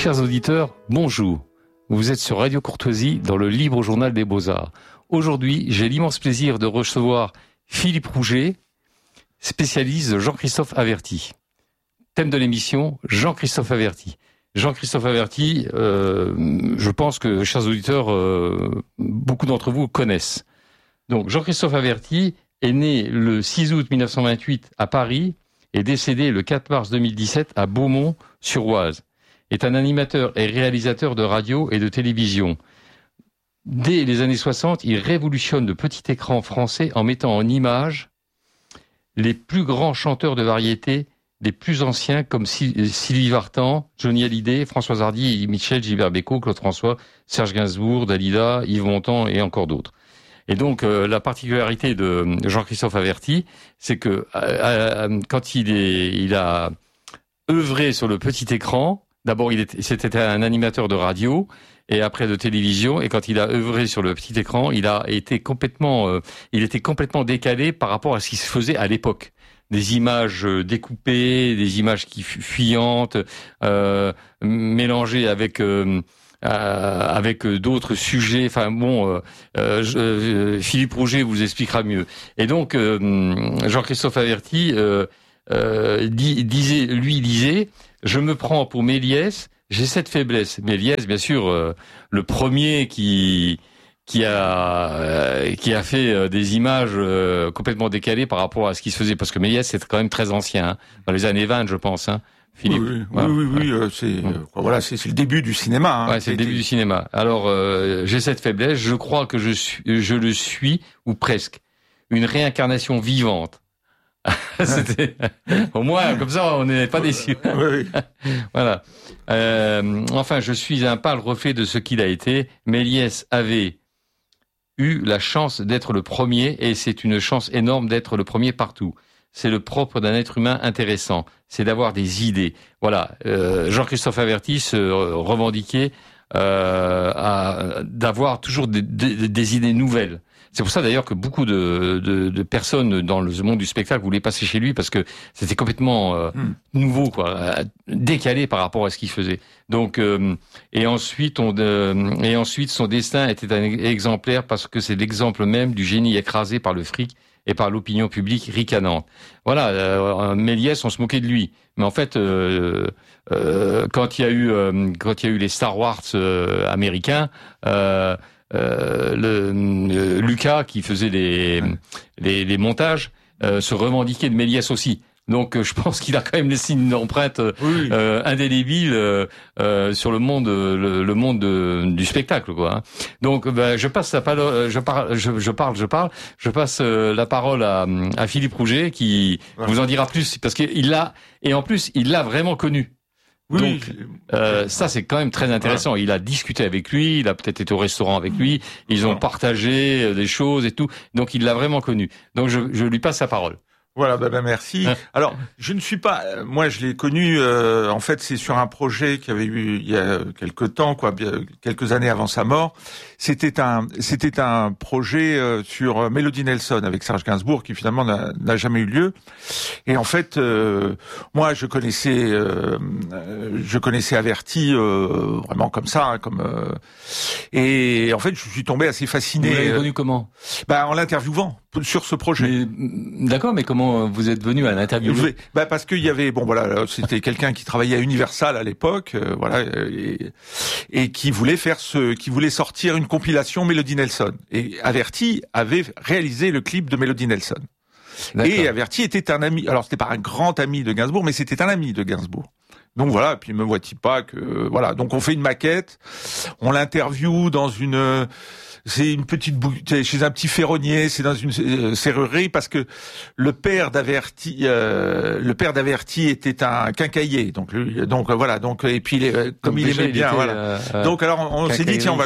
Chers auditeurs, bonjour. Vous êtes sur Radio Courtoisie dans le Libre Journal des Beaux-Arts. Aujourd'hui, j'ai l'immense plaisir de recevoir Philippe Rouget, spécialiste de Jean-Christophe Averty. Thème de l'émission, Jean-Christophe Averty. Jean-Christophe Averty, je pense que, chers auditeurs, beaucoup d'entre vous connaissent. Donc, Jean-Christophe Averty est né le 6 août 1928 à Paris et décédé le 4 mars 2017 à Beaumont-sur-Oise. Est un animateur et réalisateur de radio et de télévision. Dès les années 60, il révolutionne le petit écran français en mettant en image les plus grands chanteurs de variété, les plus anciens comme Sylvie Vartan, Johnny Hallyday, Françoise Hardy, Michel, Gilbert Bécaud, Claude François, Serge Gainsbourg, Dalida, Yves Montand et encore d'autres. Et donc la particularité de Jean-Christophe Averty, c'est que quand il a œuvré sur le petit écran, d'abord c'était un animateur de radio et après de télévision, et quand il a œuvré sur le petit écran, il était complètement décalé par rapport à ce qui se faisait à l'époque. Des images découpées, des images qui fuyantes, mélangées avec d'autres sujets. Enfin bon, Philippe Rouget vous expliquera mieux. Et donc Jean-Christophe Averty disait, je me prends pour Méliès, j'ai cette faiblesse. Méliès, bien sûr, le premier qui a fait des images complètement décalées par rapport à ce qui se faisait, parce que Méliès c'est quand même très ancien, hein, dans les années 20 je pense, hein, Philippe. Oui, c'est le début du cinéma. Hein, ouais, c'est le début du cinéma. Alors j'ai cette faiblesse, je crois que je le suis, ou presque, une réincarnation vivante. C'était au moins comme ça on n'est pas déçus. Oui. Voilà. Enfin, je suis un pâle reflet de ce qu'il a été. Méliès avait eu la chance d'être le premier, et c'est une chance énorme d'être le premier partout. C'est le propre d'un être humain intéressant, c'est d'avoir des idées. Voilà, Jean-Christophe Averty se revendiquait d'avoir toujours des idées nouvelles. C'est pour ça d'ailleurs que beaucoup de personnes dans le monde du spectacle voulaient passer chez lui, parce que c'était complètement nouveau, quoi, décalé par rapport à ce qu'il faisait. Donc et ensuite son destin était un exemplaire, parce que c'est l'exemple même du génie écrasé par le fric et par l'opinion publique ricanante. Voilà, Méliès, on se moquait de lui, mais en fait quand il y a eu les Star Wars américains, Lucas qui faisait les montages se revendiquait de Méliès aussi. Donc je pense qu'il a quand même laissé une empreinte indélébile sur le monde du spectacle, quoi. Hein. Donc je passe la parole, je passe la parole à Philippe Rouget qui vous en dira plus, parce qu'il l'a, et en plus il l'a vraiment connu. Oui. Donc ça c'est quand même très intéressant. Voilà. Il a discuté avec lui, il a peut-être été au restaurant avec lui, ils ont partagé des choses et tout. Donc il l'a vraiment connu. Donc je lui passe la parole. Voilà, merci. Alors, je ne suis pas, moi je l'ai connu, en fait c'est sur un projet qu'il y avait eu il y a quelques temps, quelques années avant sa mort. C'était un projet sur Mélodie Nelson avec Serge Gainsbourg qui finalement n'a jamais eu lieu. Et en fait, moi je connaissais Averty vraiment comme ça, et en fait je suis tombé assez fasciné. Vous l'avez connu comment? En l'interviewant sur ce projet. D'accord, mais comment vous êtes venu à l'interviewer? Parce qu'il y avait, c'était quelqu'un qui travaillait à Universal à l'époque, et qui voulait sortir une compilation Mélodie Nelson. Et Averty avait réalisé le clip de Mélodie Nelson. D'accord. Et Averty était un ami. Alors c'était pas un grand ami de Gainsbourg, mais c'était un ami de Gainsbourg. Donc voilà, puis me voit-il pas que voilà. Donc on fait une maquette, on l'interviewe c'est une petite boutique chez un petit ferronnier, c'est dans une serrurerie, parce que le père d'Averty était un quincaillier, donc et puis comme il aimait bien, voilà. Donc alors on s'est dit tiens,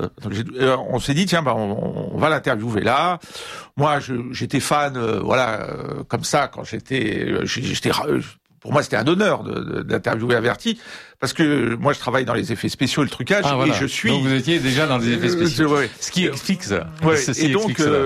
on va l'interviewer là. Moi j'étais fan, comme ça quand pour moi, c'était un honneur d'interviewer Averty, parce que moi, je travaille dans les effets spéciaux, le trucage, et je suis... Donc, vous étiez déjà dans les effets spéciaux. Ouais. Ce qui explique ça. Ouais. Et donc,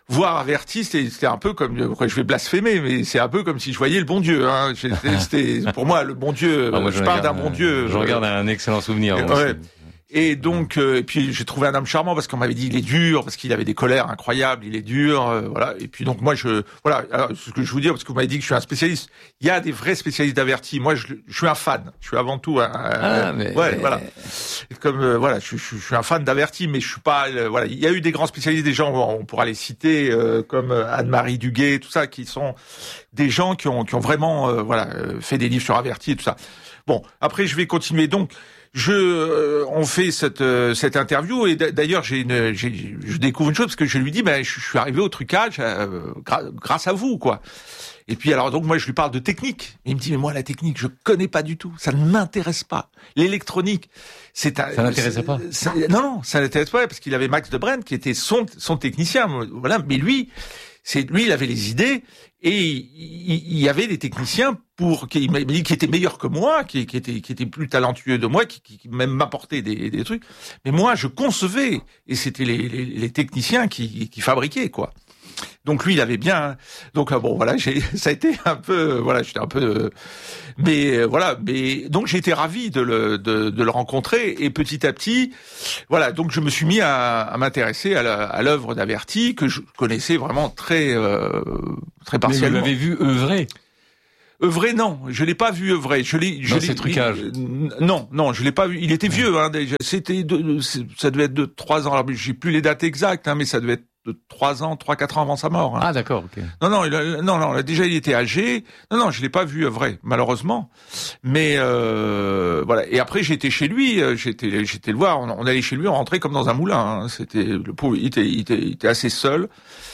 voir Averti, c'était un peu comme, je vais blasphémer, mais c'est un peu comme si je voyais le bon Dieu. Hein. C'était pour moi le bon Dieu. Moi, je parle d'un bon Dieu. Je regarde un excellent souvenir. Ouais. Et donc, et puis j'ai trouvé un homme charmant parce qu'on m'avait dit il est dur, parce qu'il avait des colères incroyables, il est dur, voilà. Et puis donc moi voilà, alors, ce que je vous dis parce que vous m'avez dit que je suis un spécialiste. Il y a des vrais spécialistes d'Averti. Moi, je suis un fan. Je suis avant tout voilà. Comme voilà, je suis un fan d'Averti, mais je suis pas voilà. Il y a eu des grands spécialistes, des gens, on pourra les citer comme Anne-Marie Duguay, tout ça, qui sont des gens qui ont vraiment fait des livres sur Averti et tout ça. Bon, après je vais continuer donc. On fait cette interview et d'ailleurs je découvre une chose parce que je lui dis je suis arrivé au trucage grâce à vous quoi. Et puis alors donc moi je lui parle de technique. Il me dit mais moi la technique je connais pas du tout, ça ne m'intéresse pas. L'électronique ça n'intéressait pas. Non, ça n'intéresse pas parce qu'il avait Max de Brenne qui était son technicien voilà, mais lui il avait les idées et il y avait des techniciens qui étaient meilleurs que moi, qui étaient plus talentueux de moi, qui même m'apportaient des trucs. Mais moi, je concevais et c'était les techniciens qui fabriquaient quoi. Donc lui, il avait bien. Donc bon, voilà, ça a été un peu, voilà, j'étais un peu, mais donc j'ai été ravi de le rencontrer et petit à petit, voilà, donc je me suis mis à m'intéresser à l'œuvre d'Averti que je connaissais vraiment très partiellement. Mais vous l'avez vu œuvrer? Œuvrer, non, je l'ai pas vu œuvrer. Ces trucages. Non, je l'ai pas vu. Il était vieux, hein, déjà. Ça devait être de 3 ans. Alors, j'ai plus les dates exactes, hein, mais ça devait être de 3-4 ans avant sa mort. Hein. Ah, d'accord, ok. Non, déjà, il était âgé. Non, je l'ai pas vu œuvrer, malheureusement. Mais, voilà. Et après, j'étais chez lui, j'étais le voir. On allait chez lui, on rentrait comme dans un moulin, hein. C'était, le pauvre, il était assez seul.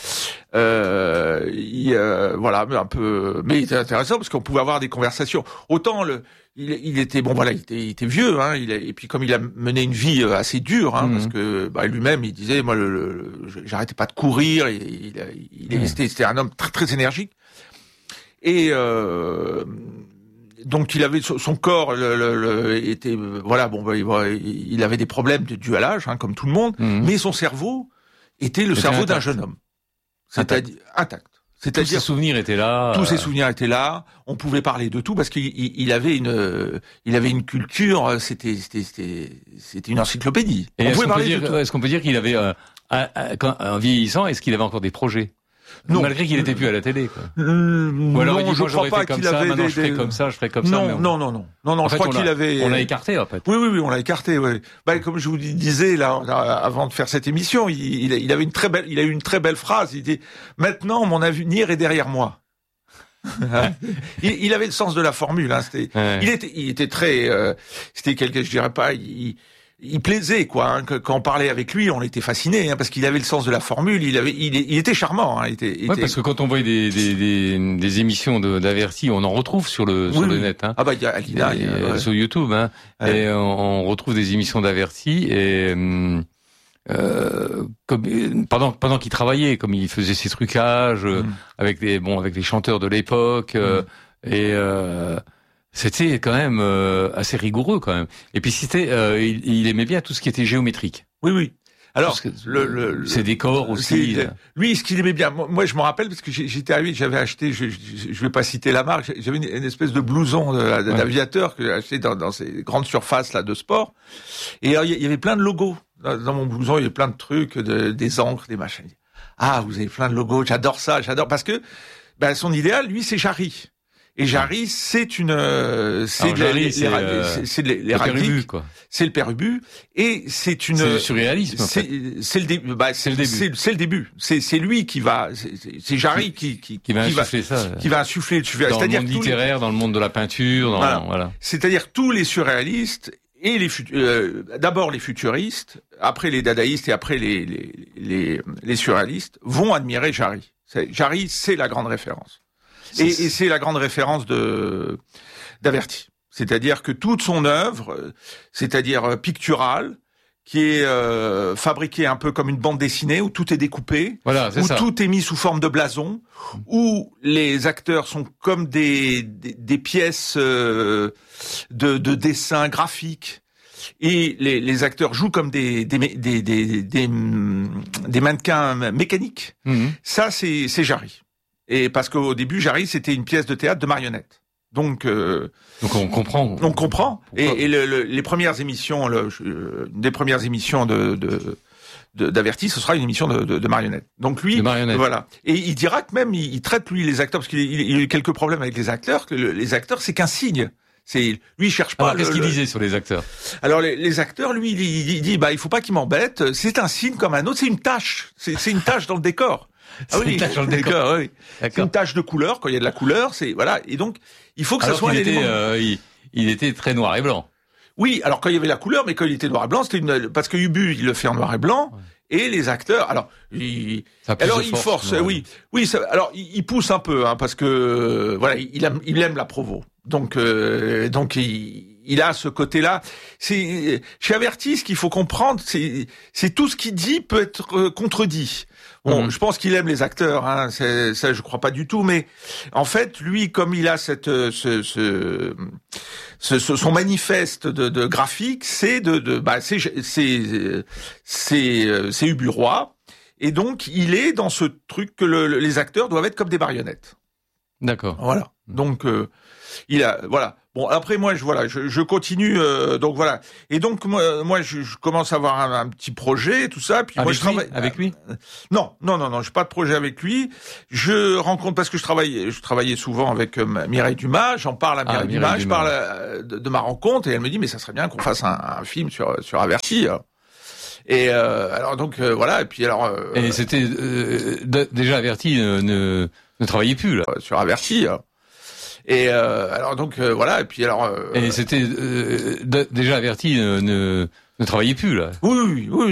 Voilà, mais un peu, mais il était intéressant parce qu'on pouvait avoir des conversations. Autant il était bon, voilà, il était vieux, hein. Et puis comme il a mené une vie assez dure, hein, parce que lui-même, il disait, moi, j'arrêtais pas de courir. C'était un homme très très énergique. Et donc il avait son corps était voilà, il avait des problèmes dus à l'âge, hein, comme tout le monde, mais son cerveau était le cerveau d'un jeune homme. C'est-à-dire intact. Tous ses souvenirs étaient là. Tous ses souvenirs étaient là. On pouvait parler de tout parce qu'il avait une culture. C'était une encyclopédie. Est-ce qu'on peut dire qu'il avait en vieillissant, est-ce qu'il avait encore des projets? Non. Malgré qu'il n'était plus à la télé, quoi. Ou alors il dit, je crois pas qu'il avait je ferai comme ça, je ferai comme ça. Non, je crois qu'il avait. On l'a écarté, en fait. Oui, on l'a écarté, ouais. Comme je vous disais, là, avant de faire cette émission, il avait il a eu une très belle phrase. Il dit, maintenant, mon avenir est derrière moi. il avait le sens de la formule, hein. Il était très, c'était quelqu'un, je dirais pas, il plaisait, quoi, hein. Quand on parlait avec lui, on était fascinés, hein, parce qu'il avait le sens de la formule. Il était charmant, hein. Parce que quand on voit des émissions d'Averti, on en retrouve sur le net, hein. Ah il y a Alina, sur YouTube, hein. Ouais. Et on retrouve des émissions d'Averti et pendant qu'il travaillait, comme il faisait ses trucages avec les chanteurs de l'époque c'était quand même assez rigoureux quand même. Et puis il aimait bien tout ce qui était géométrique. Oui. Alors ses décors aussi. Lui, ce qu'il aimait bien. Moi, je me rappelle parce que j'étais arrivé, j'avais acheté. Je vais pas citer la marque. J'avais une espèce de blouson d'aviateur que j'ai acheté dans ces grandes surfaces là de sport. Et alors, il y avait plein de logos dans mon blouson. Il y avait plein de trucs, des encres, des machins. Ah, vous avez plein de logos. J'adore ça. J'adore parce que son idéal, lui, c'est Jarry. Et Jarry, c'est le père Ubu, quoi. C'est le père Ubu, et c'est le surréalisme. C'est le début. C'est le début. C'est lui qui va. C'est Jarry qui va insuffler ça. Qui va insuffler. Dans le monde littéraire, dans le monde de la peinture, voilà. C'est-à-dire tous les surréalistes et d'abord les futuristes, après les dadaïstes et après les surréalistes vont admirer Jarry. Jarry, c'est la grande référence. Et c'est la grande référence d'Averti. C'est-à-dire que toute son œuvre, c'est-à-dire picturale, qui est fabriquée un peu comme une bande dessinée, où tout est découpé, où tout est mis sous forme de blason, où les acteurs sont comme des pièces de dessins graphiques. et les acteurs jouent comme des mannequins mécaniques. Ça, c'est Jarry. Et parce qu'au début, Jarry, c'était une pièce de théâtre de marionnettes. Donc on comprend. On comprend. Et les premières émissions, des premières émissions d'Averti, ce sera une émission de marionnettes. Donc lui, voilà. Et il dira que même il traite lui les acteurs parce qu'il a eu quelques problèmes avec les acteurs. Que les acteurs, c'est qu'un signe. Lui, il cherche pas. Alors, qu'est-ce qu'il disait sur les acteurs? Alors, les acteurs, lui, il dit, il faut pas qu'ils m'embêtent. C'est un signe comme un autre. C'est une tache. C'est une tache dans le décor. Ah oui, une tache dans le décor. Oui. C'est une tache de couleur. Quand il y a de la couleur, voilà. Et donc, il faut que ça soit un élément. Il était très noir et blanc. Oui. Alors, quand il y avait la couleur, mais quand il était noir et blanc, parce que Ubu, il le fait en noir et blanc. Ouais. Et les acteurs, alors il force, oui, alors il pousse un peu, parce que voilà, il aime la provo, donc il a ce côté-là. C'est chez Averti, ce qu'il faut comprendre, c'est tout ce qu'il dit peut être contredit. Bon, je pense qu'il aime les acteurs, ça je crois pas du tout, mais en fait, lui, comme il a son manifeste de graphique, c'est Ubu Roi, et donc il est dans ce truc que les acteurs doivent être comme des marionnettes. D'accord. Voilà. Donc voilà. Bon, après moi je continue, donc voilà. Et donc moi je commence à avoir un petit projet, tout ça, puis moi je travaille avec lui. Non, j'ai pas de projet avec lui. Je rencontre parce que je travaillais souvent avec Mireille Dumas, j'en parle à Mireille Dumas, je parle de ma rencontre et elle me dit mais ça serait bien qu'on fasse un film sur Averti. Et alors donc voilà, et puis alors et c'était déjà Averti ne travaillait plus là sur Averti. Et alors donc voilà, et puis alors et c'était déjà Averti ne travaillait plus là. Oui.